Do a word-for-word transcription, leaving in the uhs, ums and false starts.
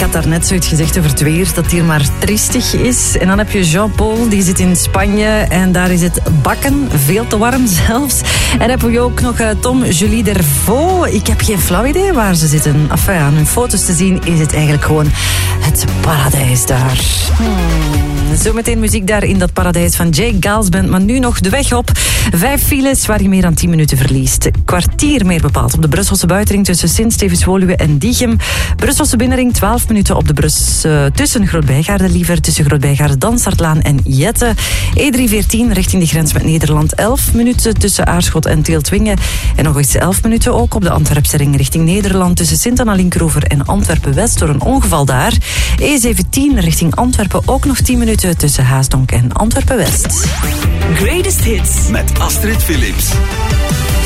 had daarnet zoiets gezegd over het weer, dat het hier maar triestig is. En dan heb je Jean-Paul, die zit in Spanje en daar is het bakken, veel te warm zelfs. En hebben we ook nog uh, Tom, Julie Dervaux. Ik heb geen flauw idee waar ze zitten. Enfin, aan hun foto's te zien is het eigenlijk gewoon het paradijs daar. Hmm. Zometeen muziek daar in dat paradijs van Jake Giles Band. Maar nu nog de weg op. Vijf files waar je meer dan tien minuten verliest. Kwartier meer bepaald op de Brusselse buitenring tussen Sint-Stevens-Woluwe en Diegem. Brusselse binnenring twaalf minuten op de Brus uh, tussen Groot-Bijgaarden liever. Tussen Groot-Bijgaarden, Dansartlaan en Jette. E drie veertien richting de grens met Nederland. elf minuten tussen Aarschot en Teeltwingen. En nog eens elf minuten ook op de Antwerpse ring richting Nederland. Tussen Sint-Anna-Linkeroever en Antwerpen-West door een ongeval daar. E zeventien richting Antwerpen ook nog tien minuten tussen Haasdonk en Antwerpen-West. Greatest Hits met Astrid Philips.